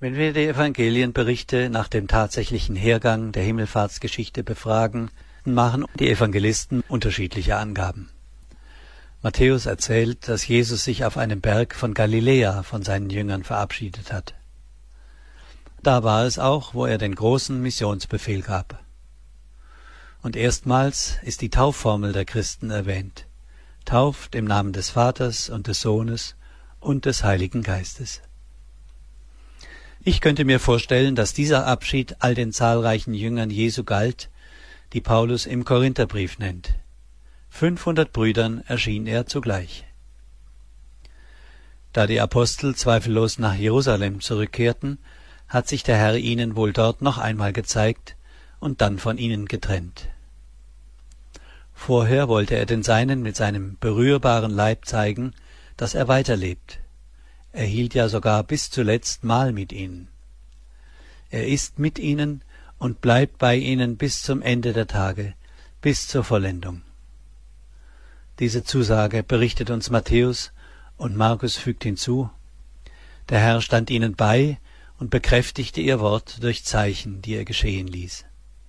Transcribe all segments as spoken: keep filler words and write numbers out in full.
Wenn wir die Evangelienberichte nach dem tatsächlichen Hergang der Himmelfahrtsgeschichte befragen, machen die Evangelisten unterschiedliche Angaben. Matthäus erzählt, dass Jesus sich auf einem Berg von Galiläa von seinen Jüngern verabschiedet hat. Da war es auch, wo er den großen Missionsbefehl gab. Und erstmals ist die Taufformel der Christen erwähnt. Tauft im Namen des Vaters und des Sohnes und des Heiligen Geistes. Ich könnte mir vorstellen, dass dieser Abschied all den zahlreichen Jüngern Jesu galt, die Paulus im Korintherbrief nennt. fünfhundert Brüdern erschien er zugleich. Da die Apostel zweifellos nach Jerusalem zurückkehrten, hat sich der Herr ihnen wohl dort noch einmal gezeigt und dann von ihnen getrennt. Vorher wollte er den Seinen mit seinem berührbaren Leib zeigen, dass er weiterlebt. Er hielt ja sogar bis zuletzt Mahl mit ihnen. Er ist mit ihnen und bleibt bei ihnen bis zum Ende der Tage, bis zur Vollendung. Diese Zusage berichtet uns Matthäus und Markus fügt hinzu: Der Herr stand ihnen bei und bekräftigte ihr Wort durch Zeichen, die er geschehen ließ.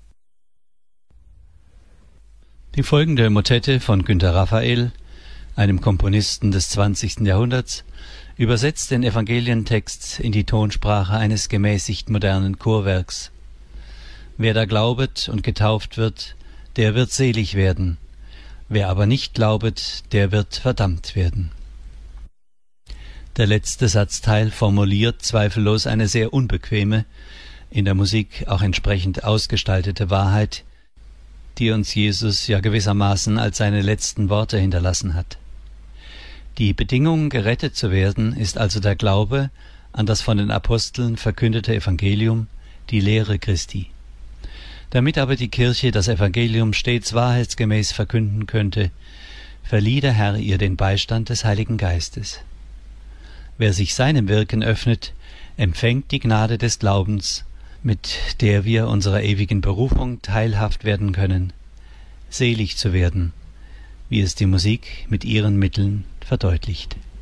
Die folgende Motette von Günter Raphael, einem Komponisten des zwanzigsten Jahrhunderts, übersetzt den Evangelientext in die Tonsprache eines gemäßigt modernen Chorwerks. Wer da glaubet und getauft wird, der wird selig werden. Wer aber nicht glaubet, der wird verdammt werden. Der letzte Satzteil formuliert zweifellos eine sehr unbequeme, in der Musik auch entsprechend ausgestaltete Wahrheit, die uns Jesus ja gewissermaßen als seine letzten Worte hinterlassen hat. Die Bedingung, gerettet zu werden, ist also der Glaube an das von den Aposteln verkündete Evangelium, die Lehre Christi. Damit aber die Kirche das Evangelium stets wahrheitsgemäß verkünden könnte, verlieh der Herr ihr den Beistand des Heiligen Geistes. Wer sich seinem Wirken öffnet, empfängt die Gnade des Glaubens, mit der wir unserer ewigen Berufung teilhaft werden können, selig zu werden, wie es die Musik mit ihren Mitteln verdeutlicht.